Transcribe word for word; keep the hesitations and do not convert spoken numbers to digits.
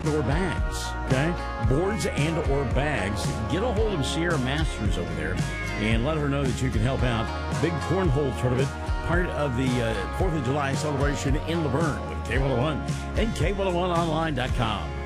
or bags, okay? Boards and or bags. Get a hold of Sierra Masters over there and let her know that you can help out. Big cornhole tournament, part of the uh, fourth of July celebration in Laverne with K one oh one and K one oh one online dot com.